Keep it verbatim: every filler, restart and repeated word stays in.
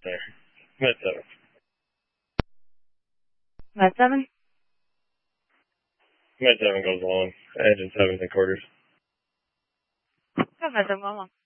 there. Med seven. Med seven? Med seven goes along. Engine seven and quarters. Go Med seven, go along.